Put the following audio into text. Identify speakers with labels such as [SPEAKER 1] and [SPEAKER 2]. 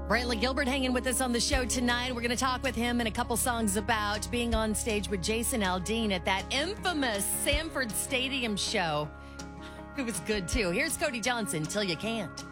[SPEAKER 1] Brantley Gilbert hanging with us on the show tonight. We're going to talk with him in a couple songs about being on stage with Jason Aldean at that infamous Sanford Stadium show. It was good, too. Here's Cody Johnson, Till You Can't.